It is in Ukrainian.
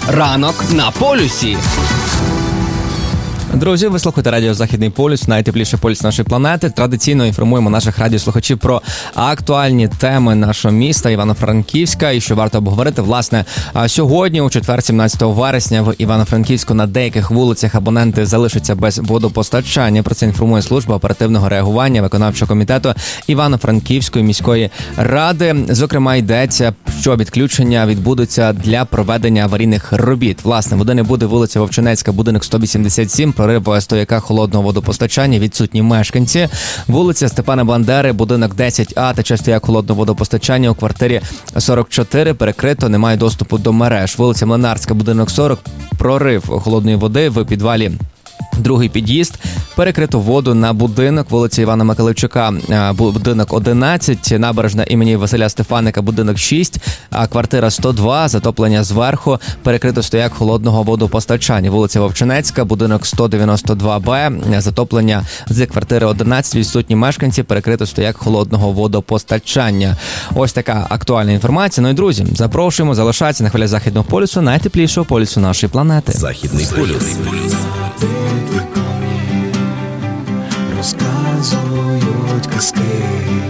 Ранок на полюсі. Друзі, ви слухаєте радіо «Західний полюс», найтепліший полюс нашої планети. Традиційно інформуємо наших радіослухачів про актуальні теми нашого міста Івано-Франківська і що варто обговорити. Власне, сьогодні, у четвер, 17 вересня, в Івано-Франківську на деяких вулицях абоненти залишаться без водопостачання. Про це інформує служба оперативного реагування виконавчого комітету Івано-Франківської міської ради. Зокрема, йдеться, що відключення відбудуться для проведення аварійних робіт. Власне, води не буде: вулиця Вовчинецька, будинок 187, прорив стояка холодного водопостачання, відсутні мешканці. Вулиця Степана Бандери, будинок 10А, тече стояк холодного водопостачання у квартирі 44, перекрито, немає доступу до мереж. Вулиця Млинарська, будинок 40, прорив холодної води в підвалі. Другий під'їзд, перекрито воду на будинок, вулиця Івана Миколайчука, будинок 11, набережна імені Василя Стефаника, будинок 6, квартира 102, затоплення зверху, перекрито стояк холодного водопостачання. Вулиця Вовчинецька, будинок 192Б, затоплення з квартири 11, відсутні мешканці, перекрито стояк холодного водопостачання. Ось така актуальна інформація. Ну і, друзі, запрошуємо залишатися на хвилях Західного полюсу, найтеплішого полюсу нашої планети. Західний полюс. Розказують казки.